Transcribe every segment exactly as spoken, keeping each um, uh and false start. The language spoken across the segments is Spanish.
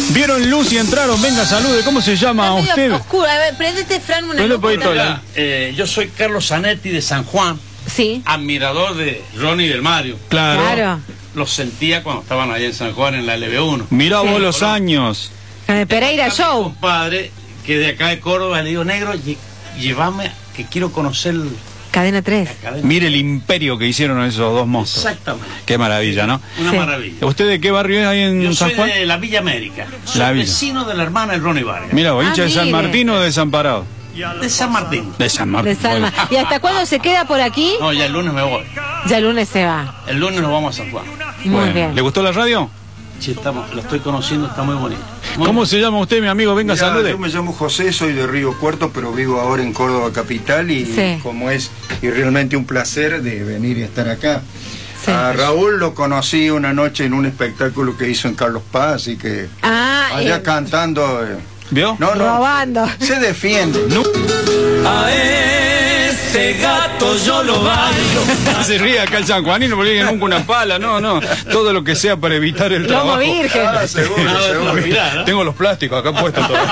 Vieron luz y entraron. Venga, salude. ¿Cómo se llama Está usted? medio oscuro. A ver, prendete, Fran, una Prende luz. poquito la- Hola, eh, yo soy Carlos Zanetti de San Juan, Sí. admirador de Ronnie y del Mario. Claro. Claro. Los sentía cuando estaban allá en San Juan en la L B uno. Mirá Sí. vos los años. Con el Pereira Mi Show. compadre, que de acá de Córdoba, le digo, negro, lle- llévame, que quiero conocer la Cadena tres. cadena. Mire el imperio que hicieron esos dos monstruos. Exactamente. Qué maravilla, ¿no? Una Sí. maravilla. ¿Usted de qué barrio es ahí en Yo San soy Juan? de la Villa América. Soy La Villa. vecino de la hermana de Ronnie Vargas. Mira, vos, Ah, hincha de San mire. Martín o de San Parado. De San Martín. De San Martín. De Salma. ¿Y hasta cuándo se queda por aquí? No, ya el lunes me voy. Ya el lunes se va. El lunes nos vamos a San Juan. Muy Bueno, bien. ¿le gustó la radio? Sí, estamos, lo estoy conociendo, está muy bonito. Muy ¿Cómo bonito. se llama usted, mi amigo? Venga, Mirá, salude. yo me llamo José, soy de Río Cuarto, pero vivo ahora en Córdoba capital y Sí. como es y realmente un placer de venir y estar acá. Sí. A Raúl lo conocí una noche en un espectáculo que hizo en Carlos Paz, así que Ah, allá eh, cantando. eh, ¿Vio? no, no, robando. se defiende. No. A este gato yo lo bailo. Se ríe acá el sanjuanino porque nunca una pala. No, no. Todo lo que sea para evitar el Lomo trabajo. virgen. Ah, seguro, No, seguro. no, mirá, ¿no? Tengo los plásticos acá puestos todos.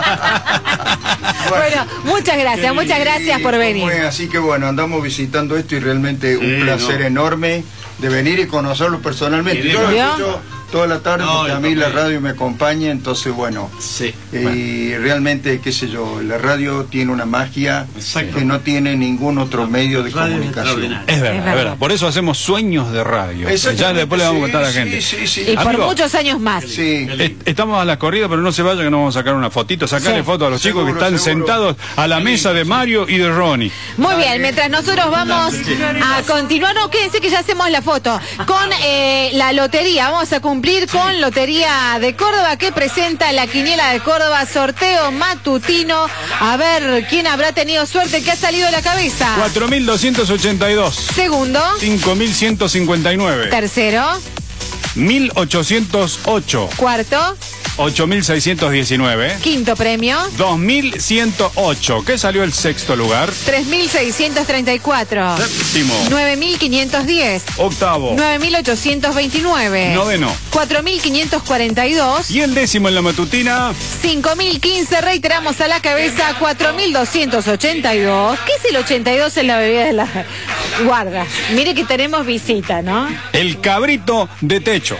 Bueno, muchas gracias, muchas gracias Y por como venir. es, así que bueno, andamos visitando esto y realmente un Sí, placer no. enorme de venir y conocerlo personalmente. Sí, Yo lo ¿vio? escucho toda la tarde No, porque yo a mí la también. radio me acompaña, entonces bueno. Sí. Y bueno. realmente, qué sé yo, la radio tiene una magia Exacto. que no tiene ningún otro medio de Radio es comunicación. extraordinario. Es verdad, Es es verdad. verdad. Por eso hacemos sueños de radio. Ya Exactamente, después le vamos a sí, contar a la sí, gente. Sí, sí, Y por Amigo. muchos años más. Sí. Est- Estamos a la corrida, pero no se vaya que nos vamos a sacar una fotito. Sacarle Sí. fotos a los chicos que Seguro, están seguro. sentados a la mesa de Mario y de Ronnie. Muy bien, mientras nosotros vamos a continuar, no, quédense que ya hacemos la foto, con eh, la lotería. Vamos a cumplir con Lotería de Córdoba, que presenta la Quiniela de Córdoba, sorteo matutino. A ver quién habrá tenido suerte, que ha salido de la cabeza. cuatro mil doscientos ochenta y dos. Segundo, cinco mil ciento cincuenta y nueve. tercero, mil ochocientos ocho. cuarto, ocho mil seiscientos diecinueve. quinto premio, dos mil ciento ocho. ¿Qué salió el sexto lugar? tres mil seiscientos treinta y cuatro, Séptimo. nueve mil quinientos diez, Octavo. nueve mil ochocientos veintinueve, Noveno. cuatro mil quinientos cuarenta y dos, Y el décimo en la matutina. cinco mil quince, reiteramos a la cabeza, cuatro mil doscientos ochenta y dos. ¿Qué es el ochenta y dos en la bebida de la guarda? Mire que tenemos visita, ¿no? El cabrito de techo.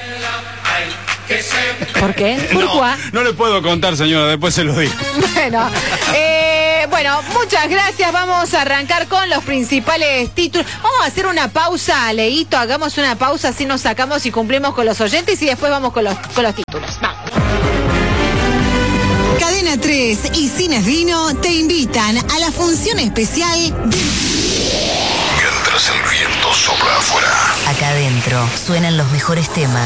¿Por qué? ¿Por No, cuá? no le puedo contar, señora, después se lo digo. Bueno, eh, bueno, muchas gracias. Vamos a arrancar con los principales títulos. Vamos a hacer una pausa, Leito. Hagamos una pausa, así nos sacamos y cumplimos con los oyentes y después vamos con los, con los títulos. Vamos. Cadena tres y Cines Vino te invitan a la función especial de... Mientras el viento sopla afuera. Acá adentro suenan los mejores temas.